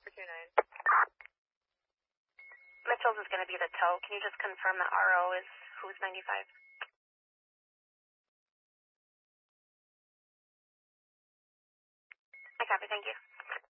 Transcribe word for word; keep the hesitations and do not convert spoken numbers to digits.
two nine. Mitchell's is going to be the tow. Can you just confirm that R O is who's ninety-five? I copy, thank you.